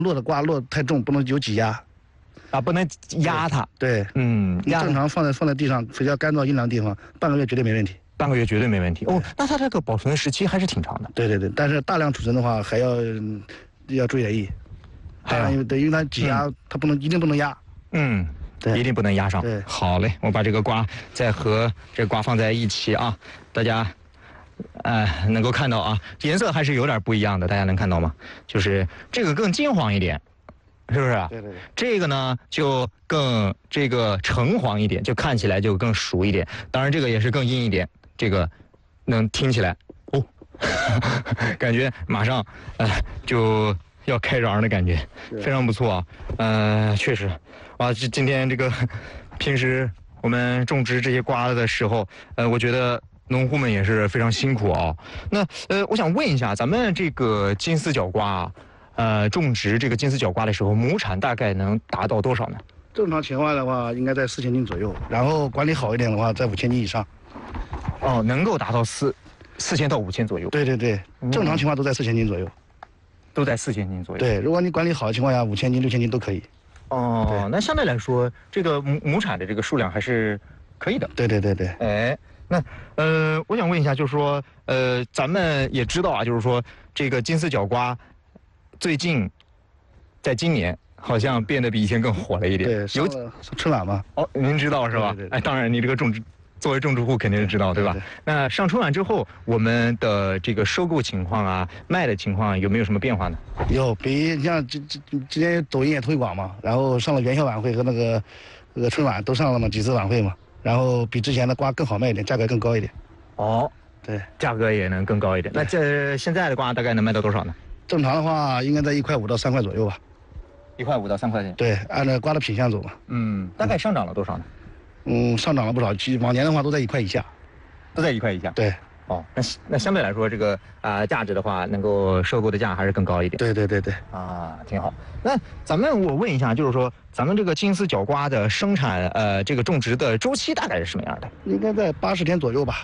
落的瓜落得太重，不能有挤压。 啊，不能压它。 对，你正常放在地上，比较干燥阴凉的地方，半个月绝对没问题。 半个月绝对没问题。哦，那它这个保存时期还是挺长的。 对，但是大量储存的话，还要注意点意。大量因为它挤压，它一定不能压。对， 一定不能压上。 对， 好嘞，我把这个瓜再和这瓜放在一起啊，大家能够看到啊，颜色还是有点不一样的，大家能看到吗？就是这个更金黄一点。是不是啊？ 对。 这个呢就更这个橙黄一点，就看起来就更熟一点。当然这个也是更硬一点，这个能听起来哦，感觉马上就要开瓤的感觉，非常不错啊。确实，哇，今天这个平时我们种植这些瓜的时候，我觉得农户们也是非常辛苦啊。那我想问一下，咱们这个金丝角瓜啊。种植这个金丝角瓜的时候，亩产大概能达到多少呢？ 正常情况的话，应该在4000斤左右，然后管理好一点的话，在5000斤以上。 哦，能够达到4000到5000左右。 对，正常情况都在4000斤左右。 都在4000斤左右。 对，如果你管理好的情况下，5000斤、6000斤都可以。 哦，那相对来说，这个亩产的这个数量还是可以的。 对。 哎，那我想问一下，就是说，咱们也知道啊，就是说这个金丝角瓜。最近，在今年好像变得比以前更火了一点。 对，上了春晚嘛。 哦，您知道是吧？ 对。 哎，当然，你这个作为种植户肯定是知道，对吧？那上春晚之后，我们的这个收购情况啊，卖的情况有没有什么变化呢？ 有，比像之前抖音也推广嘛，然后上了元宵晚会和那个春晚都上了嘛，几次晚会嘛，然后比之前的瓜更好卖一点，价格更高一点。 哦， 对， 价格也能更高一点。那现在的瓜大概能卖到多少呢？ 正常的话，应该在1块5到3块左右吧。 1块5到3块钱。对， 按照瓜的品相走嘛。 大概上涨了多少呢？ 上涨了不少，往年的话都在1块以下。 都在1块以下。 对。 哦，那相对来说，这个价值的话，能够收购的价还是更高一点。 对。 啊，挺好。那我问一下，就是说咱们这个金丝角瓜的生产这个种植的周期大概是什么样的？ 应该在80天左右吧。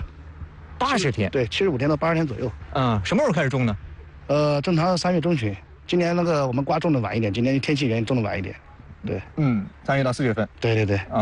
80天。 对，75天到80天左右。 什么时候开始种呢？ 正常3月中旬。今年我们瓜种的晚一点，今年天气原因种的晚一点。对。 3月到4月份。 对。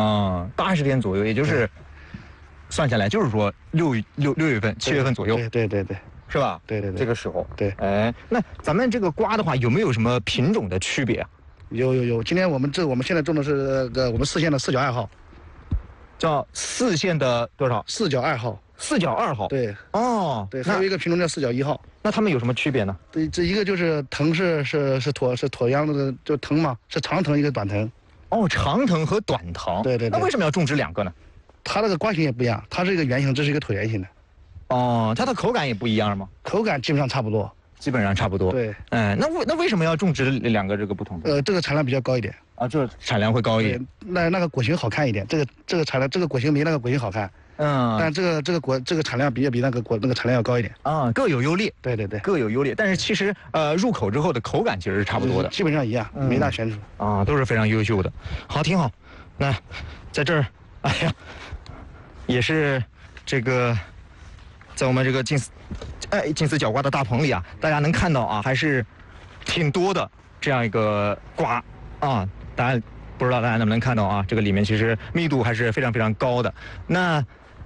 80天左右，也就是算下来就是说6月份、7月份左右。 对。 是吧？ 对。 这个时候。 对。 哎，那咱们这个瓜的话，有没有什么品种的区别啊？ 有。今天我们现在种的是我们4线的4角2号。 叫4线的多少 ？4角2号。 4角2号。 对。 哦。 对，还有一个品种叫4角1号。 那它们有什么区别呢？ 对，这一个就是藤是椭样的，就藤嘛，是长藤一个短藤。 哦，长藤和短藤。 对。 那为什么要种植2个呢？ 它那个瓜型也不一样，它是一个圆形，这是一个椭圆形的。 哦，它的口感也不一样吗？ 口感基本上差不多。 对。那为什么要种植2个这个不同的？ 这个产量比较高一点。 啊，就是产量会高一点。 那个果型好看一点，这个产量，这个果型没那个果型好看。但这个产量比那个产量要高一点啊，各有优劣。 对， 各有优劣。但是其实入口之后的口感其实是差不多的， 基本上一样，没大悬殊啊，都是非常优秀的。好，挺好。那在这儿，哎呀，也是这个在我们这个金丝角瓜的大棚里啊，大家能看到啊，还是挺多的这样一个瓜啊，不知道大家能不能看到啊？这个里面其实密度还是非常非常高的。那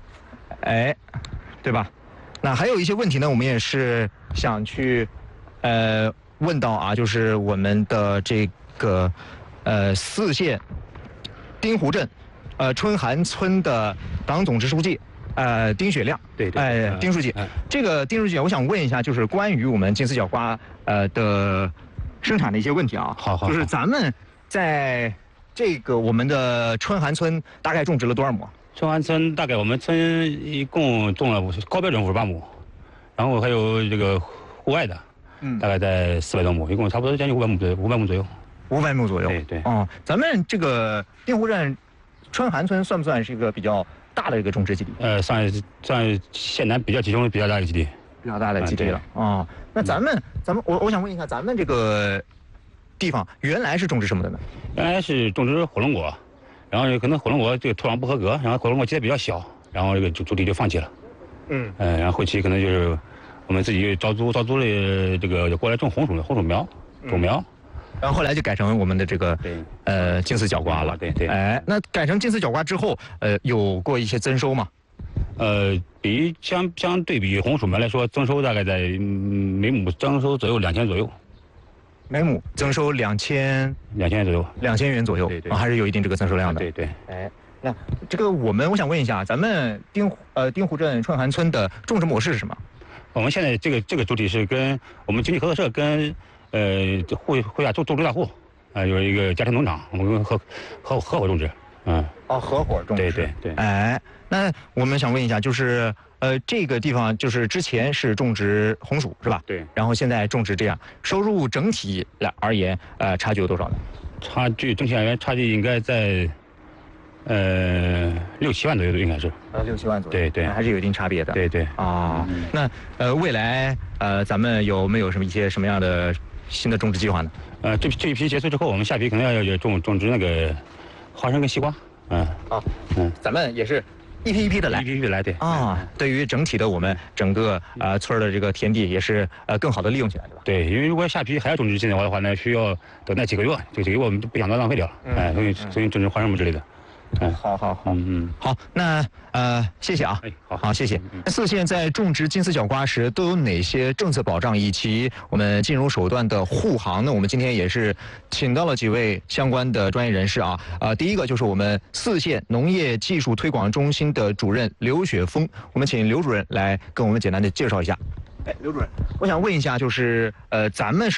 对吧？那还有一些问题呢，我们也是想去问到啊，就是我们的这个4线丁湖镇春寒村的党总支书记丁雪亮。 对， 丁书记，这个丁书记，我想问一下，就是关于我们金丝角瓜的生产的一些问题啊。 好， 就是咱们在这个我们的春寒村大概种植了多少亩？ 春寒村大概我们村一共种了高标准58亩，然后还有这个户外的，大概在400多亩，一共差不多将近500亩左右。 500亩左右。 对。 咱们这个丁湖镇春寒村算不算是一个比较大的一个种植基地？ 算县南比较集中、比较大的基地。 比较大的基地了。那咱们我想问一下，咱们这个地方原来是种植什么的呢？ 原来是种植火龙果，然后可能火龙果这个土壤不合格，然后火龙果结的比较小，然后这个主体就放弃了。然后后期可能就是我们自己招租的这个过来种红薯苗，种苗， 然后后来就改成我们的这个金丝角瓜了。 对对。 哎，那改成金丝角瓜之后，有过一些增收吗？ 相对比红薯苗来说，增收大概在每亩增收左右2000左右。 每亩增收2000元左右，2000元左右， 对对， 还是有一定这个增收量的。 对对。 哎，那这个我想问一下，咱们丁湖镇春寒村的种植模式是什么？ 我们现在这个主体是跟我们经济合作社跟会下种植大户有一个家庭农场，我们合伙种植。 合伙种植。 对对。 哎，那我们想问一下，就是这个地方就是之前是种植红薯是吧？ 对。 然后现在种植这样，收入整体来而言，差距有多少呢？ 整体而言差距应该在6、7万左右，应该是。 6、7万左右。 对对。 还是有一定差别的。 对对。 那未来咱们有没有一些什么样的新的种植计划呢？ 这一批结束之后，我们下批可能要种植那个花生跟西瓜。 咱们也是一批一批的来， 一批一批来，对。 对于整体的我们整个村的这个田地也是更好的利用起来，对吧？ 对，因为如果下批还要种植金丝的话呢，需要等待几个月，这几个月我们不想浪费掉，所以种植花生之类的。 好，那谢谢啊。好，谢谢。4县在种植金丝角瓜时都有哪些政策保障以及我们金融手段的护航呢？我们今天也是请到了几位相关的专业人士啊。第一个就是我们4县农业技术推广中心的主任刘雪峰，我们请刘主任来跟我们简单的介绍一下。刘主任，我想问一下，就是咱们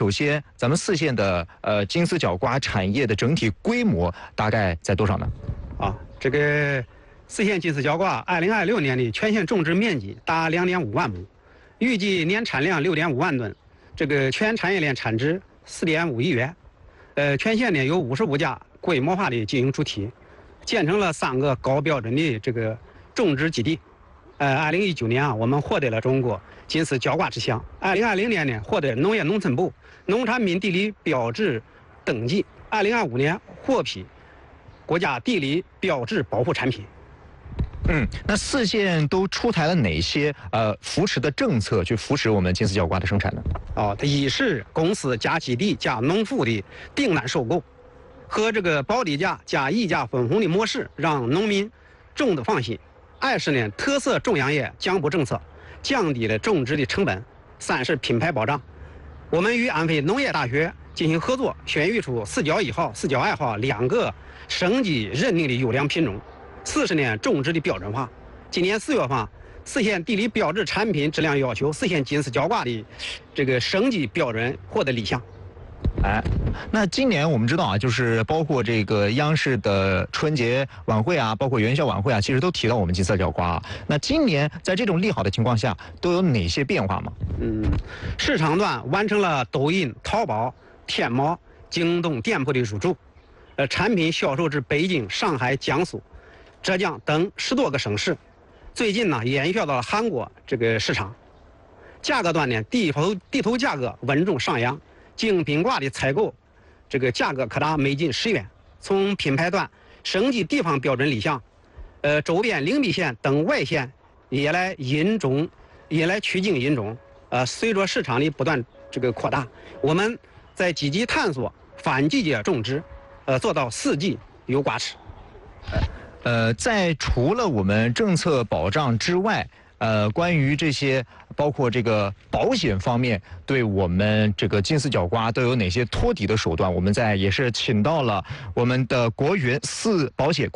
4县的金丝角瓜产业的整体规模大概在多少呢？ 这个4县金丝角瓜2026年的全县种植面积达2.5万亩，预计年产量6.5万吨，这个全产业链产值4.5亿元。全县呢有55家规模化的经营主体，建成了3个高标准的这个种植基地。2019年我们获得了中国金丝角瓜之乡。2020年呢获得农业农村部农产品地理标志登记。2025年获批国家地理标志保护产品。 那4县都出台了哪些扶持的政策去扶持我们金丝角瓜的生产呢？ 它一是公司加基地加农户的订单收购，和这个保底价加溢价分红的模式，让农民种得放心。2是呢特色种养业奖补政策，降低了种植的成本。3是品牌保障，我们与安徽农业大学进行合作，选育出4角1号、4角2号2个省级认定的优良品种。4是呢种植的标准化，今年4月份4县地理标志产品质量要求4县金丝角瓜的这个省级标准获得立项。 那今年我们知道啊，就是包括这个央视的春节晚会啊，包括元宵晚会啊，其实都提到我们金丝角瓜。那今年在这种利好的情况下，都有哪些变化吗？ 市场端完成了抖音、淘宝、天猫、京东店铺的入驻，产品销售至北京、上海、江苏、浙江等10多个省市。最近呢，延销到了韩国这个市场。价格端呢，地头价格稳中上扬。精品瓜的采购，这个价格可达每斤10元。从品牌端，省级地方标准立项，周边灵璧县等外县也来取经引种。随着市场的不断这个扩大，我们在积极探索反季节种植，做到4季有瓜吃。 在除了我们政策保障之外，关于这些包括这个保险方面，对我们这个金丝角瓜都有哪些托底的手段？我们也是请到了我们的国元保险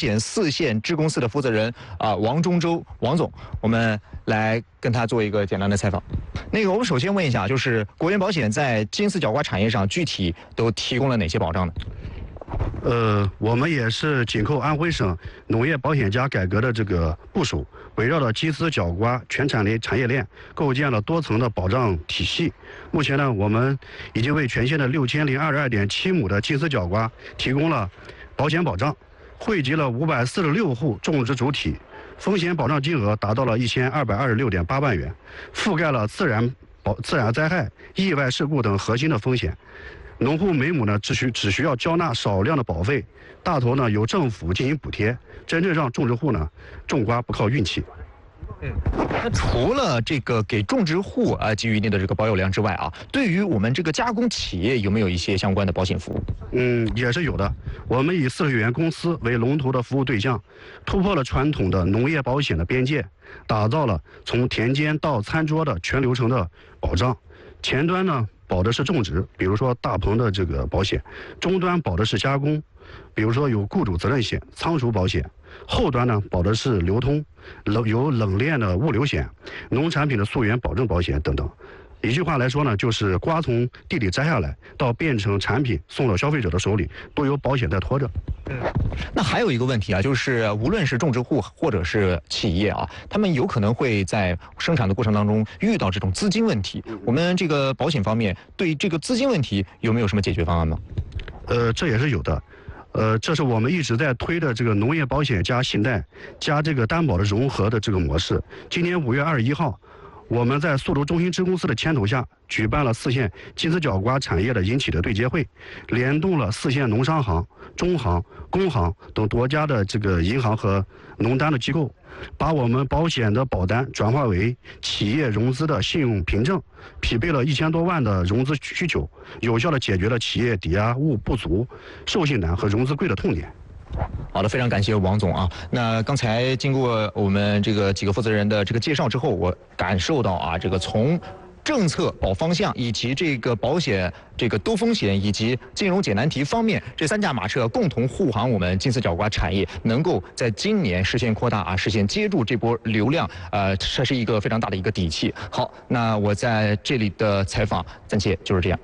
4县支公司的负责人王中洲王总，我们来跟他做一个简单的采访。我们首先问一下，就是国元保险在金丝角瓜产业上具体都提供了哪些保障呢？ 我们也是紧扣安徽省农业保险加改革的这个部署，围绕着金丝角瓜全产业链，构建了多层的保障体系。目前呢，我们已经为全县的6022.7亩的金丝角瓜提供了保险保障，惠及了546户种植主体，风险保障金额达到了1226.8万元，覆盖了自然灾害、意外事故等核心的风险。农户每亩呢只需要交纳少量的保费，大头呢由政府进行补贴，真正让种植户呢种瓜不靠运气。 那除了这个给种植户给予一定的这个保有量之外啊，对于我们这个加工企业有没有一些相关的保险服务？ 也是有的。我们以40元公司为龙头的服务对象，突破了传统的农业保险的边界，打造了从田间到餐桌的全流程的保障。前端呢保的是种植，比如说大棚的这个保险；中端保的是加工，比如说有雇主责任险、仓储保险；后端呢保的是流通，有冷链的物流险、农产品的溯源保证保险等等。一句话来说呢，就是瓜从地里摘下来到变成产品送到消费者的手里，都有保险在拖着。 那还有一个问题啊，就是无论是种植户或者是企业啊，他们有可能会在生产的过程当中遇到这种资金问题。我们这个保险方面对这个资金问题有没有什么解决方案吗？ 这也是有的。这是我们一直在推的这个农业保险加信贷加这个担保的融合的这个模式。今年5月21号。我们在速读中心支公司的牵头下，举办了4县金丝角瓜产业的引起的对接会，联动了4县农商行、中行、工行等多家的这个银行和农单的机构，把我们保险的保单转化为企业融资的信用凭证，匹配了1000多万的融资需求，有效地解决了企业抵押物不足、授信难和融资贵的痛点。 好的，非常感谢王总啊。那刚才经过我们这个几个负责人的这个介绍之后，我感受到啊，这个从政策保方向以及这个保险这个兜风险以及金融解难题方面，这3驾马车共同护航我们金丝角瓜产业，能够在今年实现扩大啊，实现接住这波流量，这是一个非常大的一个底气。好，那我在这里的采访暂且就是这样。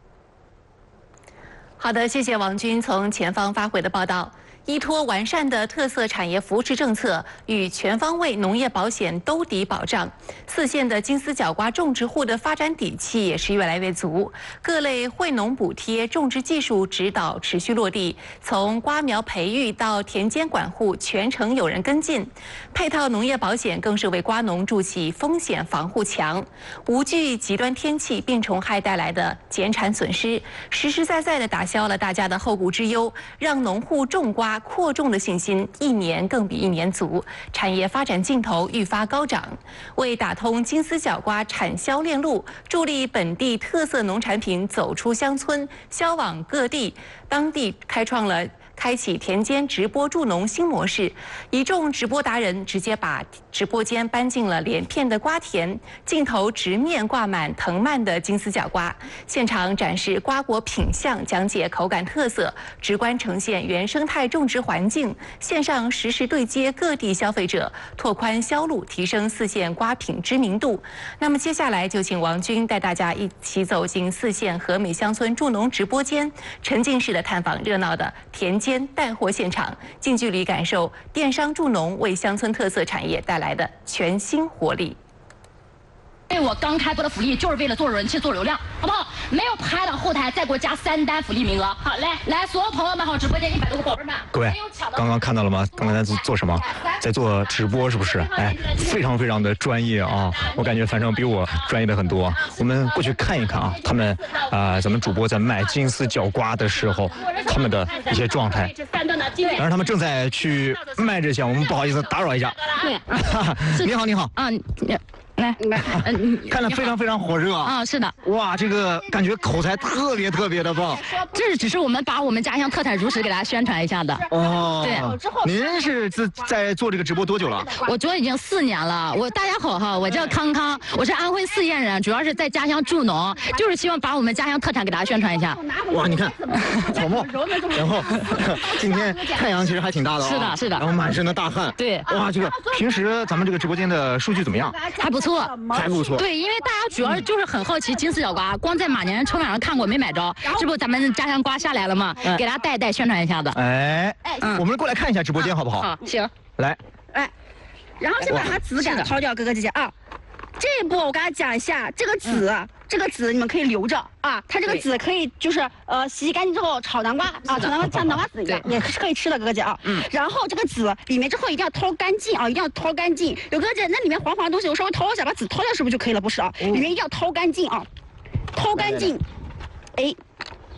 好的，谢谢王军从前方发回的报道。依托完善的特色产业扶持政策与全方位农业保险兜底保障，4县的金丝角瓜种植户的发展底气也是越来越足。各类惠农补贴、种植技术指导持续落地，从瓜苗培育到田间管护，全程有人跟进。配套农业保险更是为瓜农筑起风险防护墙，无惧极端天气、病虫害带来的减产损失，实实在在地打消了大家的后顾之忧，让农户种瓜扩种的信心一年更比一年足，产业发展劲头愈发高涨。为打通金丝角瓜产销链路，助力本地特色农产品走出乡村，销往各地，当地开启田间直播助农新模式，一众直播达人直接把直播间搬进了连片的瓜田，镜头直面挂满藤蔓的金丝角瓜，现场展示瓜果品相，讲解口感特色，直观呈现原生态种植环境，线上实时对接各地消费者，拓宽销路，提升4县瓜品知名度。那么接下来就请王军带大家一起走进4县和美乡村助农直播间，沉浸式的探访热闹的田间带货现场，近距离感受电商助农为乡村特色产业带来的全新活力。 因为我刚开播的福利就是为了做人气、做流量，好不好？没有拍到后台再给我加3单福利名额。好嘞，来，所有朋友们好，直播间100多个宝贝们， 各位，刚刚看到了吗？刚才在做什么？在做直播，是不是？哎，非常非常的专业啊！我感觉反正比我专业的很多。我们过去看一看啊，他们咱们主播在卖金丝角瓜的时候，他们的一些状态。当然，他们正在去卖这些，我们不好意思打扰一下。对，你好，你好。啊，来，看得非常非常火热啊！是的， 哇，这个感觉口才特别特别的棒。 这只是我们把我们家乡特产熟食给大家宣传一下的。 哦， 对， 您是在做这个直播多久了？ 我做已经4年了。大家好哈，我叫康康，我是安徽4县人，主要是在家乡助农，就是希望把我们家乡特产给大家宣传一下。 哇，你看草帽，然后今天太阳其实还挺大的啊。 是的，是的。 然后满身的大汗。 对。 哇，这个平时咱们这个直播间的数据怎么样？ 还不错。 还不错。 对，因为大家主要就是很好奇金丝角瓜，光在马年春晚上看过没买着，这不咱们家乡瓜下来了吗？给大家带一带宣传一下子。 哎，我们过来看一下直播间好不好？ 好，行。 来， 哎，然后先把它籽给它掏掉，哥哥姐姐啊。这一步我跟大家讲一下，这个籽你们可以留着啊，它这个籽可以就是洗干净之后炒南瓜啊，炒南瓜像南瓜籽一样，也是可以吃的，哥哥姐啊。然后这个籽里面之后一定要掏干净啊，一定要掏干净。有哥哥姐，那里面黄黄的东西我稍微掏一下，把籽掏掉是不是就可以了？不是啊，里面一定要掏干净啊，掏干净。哎，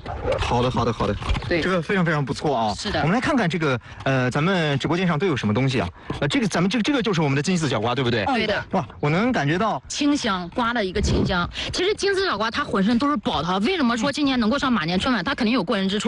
好的，好的，好的。 对， 这个非常非常不错啊。 是的。 我们来看看这个咱们直播间上都有什么东西啊？这个咱们这个就是我们的金丝角瓜，对不对？ 对的。 哇，我能感觉到清香，瓜的一个清香。其实金丝角瓜它浑身都是宝的，为什么说今年能够上马年春晚？它肯定有过人之处。